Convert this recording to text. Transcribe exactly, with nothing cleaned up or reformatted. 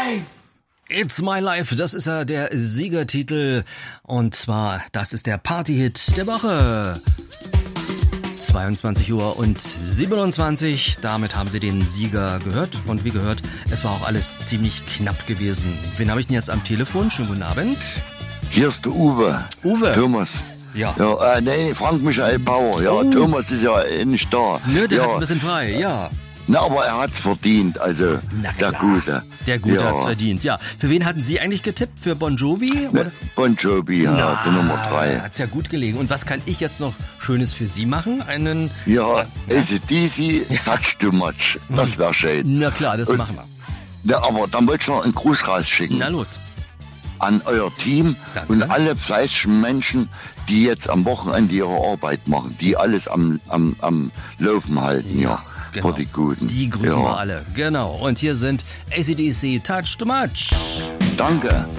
life. It's My Life, das ist ja der Siegertitel und zwar, das ist der Partyhit der Woche. zweiundzwanzig Uhr und siebenundzwanzig, damit haben Sie den Sieger gehört und wie gehört, es war auch alles ziemlich knapp gewesen. Wen habe ich denn jetzt am Telefon? Schönen guten Abend. Hier ist der Uwe. Uwe. Thomas. Ja. Ja, äh, nee, Frank Michael Bauer. Ja, oh. Thomas ist ja nicht da. Nö, der ja. hat ein bisschen frei, ja. Na, aber er hat's verdient, also Na der klar. Gute. Der Gute ja. hat's verdient, ja. Für wen hatten Sie eigentlich getippt? Für Bon Jovi? Ne, Bon Jovi, ja, Na, der Nummer drei. Hat's ja gut gelegen. Und was kann ich jetzt noch Schönes für Sie machen? Einen... Ja, A A C D C, Ja. Touch Too Much. Das wäre schön. Na klar, das Und, machen wir. Ja, aber dann wollte ich noch einen Gruß rausschicken. Na los. An euer Team Danke. und alle fleißigen Menschen, die jetzt am Wochenende ihre Arbeit machen, die alles am, am, am Laufen halten, ja, genau. für die Guten. Die grüßen ja. wir alle, genau. Und hier sind A C D C Touch Too Much. Danke.